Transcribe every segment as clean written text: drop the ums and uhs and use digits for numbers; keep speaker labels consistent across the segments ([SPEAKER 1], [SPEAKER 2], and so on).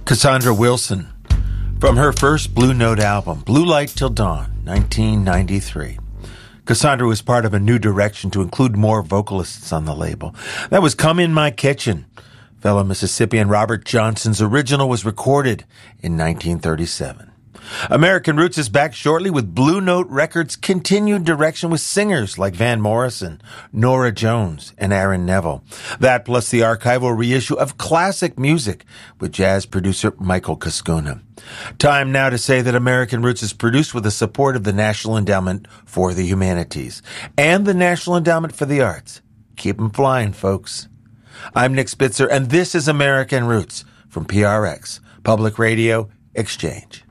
[SPEAKER 1] Cassandra Wilson, from her first Blue Note album, Blue Light Till Dawn, 1993. Cassandra was part of a new direction to include more vocalists on the label. That was Come In My Kitchen. Fellow Mississippian Robert Johnson's original was recorded in 1937. American Roots is back shortly with Blue Note Records' continued direction with singers like Van Morrison, Norah Jones, and Aaron Neville. That plus the archival reissue of classic music with jazz producer Michael Kaskuna. Time now to say that American Roots is produced with the support of the National Endowment for the Humanities and the National Endowment for the Arts. Keep 'em flying, folks. I'm Nick Spitzer, and this is American Roots from PRX, Public Radio Exchange.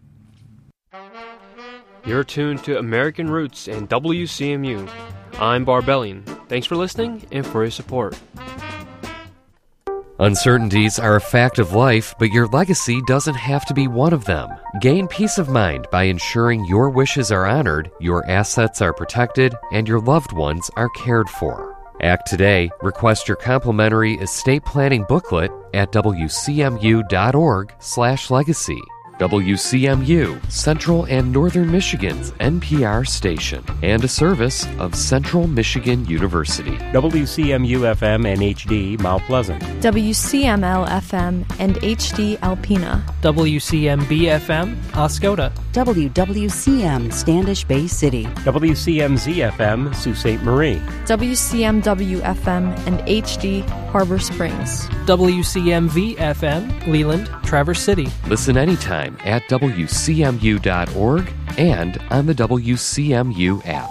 [SPEAKER 2] You're tuned to American Roots and WCMU. I'm Barbellion. Thanks for listening and for your support.
[SPEAKER 3] Uncertainties are a fact of life, but your legacy doesn't have to be one of them. Gain peace of mind by ensuring your wishes are honored, your assets are protected, and your loved ones are cared for. Act today. Request your complimentary estate planning booklet at wcmu.org/legacy. WCMU, Central and Northern Michigan's NPR station, and a service of Central Michigan University.
[SPEAKER 4] WCMU-FM and HD, Mount Pleasant.
[SPEAKER 5] WCML-FM and HD, Alpena.
[SPEAKER 6] WCMB-FM, Oscoda.
[SPEAKER 7] WWCM, Standish Bay City.
[SPEAKER 4] WCMZ-FM, Sault Ste. Marie.
[SPEAKER 5] WCMW-FM and HD, Harbor Springs.
[SPEAKER 6] WCMV-FM, Leland, Traverse City.
[SPEAKER 3] Listen anytime at WCMU.org and on the WCMU app.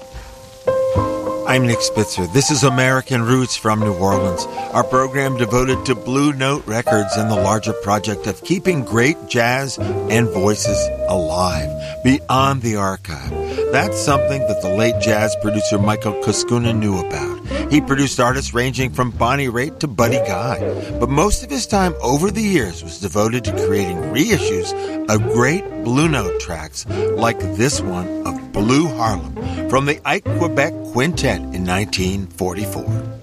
[SPEAKER 1] I'm Nick Spitzer. This is American Roots from New Orleans, our program devoted to Blue Note Records and the larger project of keeping great jazz and voices alive beyond the archive. That's something that the late jazz producer Michael Kaskuna knew about. He produced artists ranging from Bonnie Raitt to Buddy Guy, but most of his time over the years was devoted to creating reissues of great Blue Note tracks like this one of Blue Harlem from the Ike Quebec Quintet in 1944.